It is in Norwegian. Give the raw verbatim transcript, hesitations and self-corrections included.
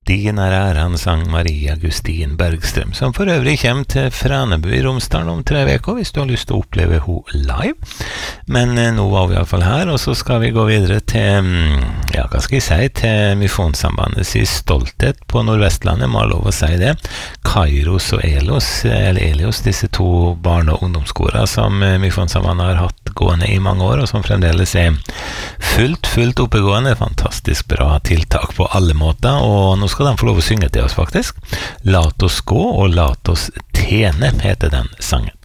Din er æren, sang Maria Gustin Bergstrøm, som for øvrig kommer til Frænebu i Romsdalen om tre veker, hvis du har lyst til å oppleve henne live. Men eh, nå var vi i hvert fall her, og så skal vi gå videre til, ja, hva skal jeg si, til Misjonssambandet sin stolthet på Nordvestlandet, må ha lov å si det. Kairos og Elos, eller Elios, disse to barne- og ungdomsskoler som eh, Misjonssambandet har hatt gående i mange år, og som fremdeles er fullt, fullt oppegående, fantastisk bra tiltak på alle måter, og nå skal de få lov å synge til oss faktisk. Lat oss gå og lat oss tjene, heter den sangen.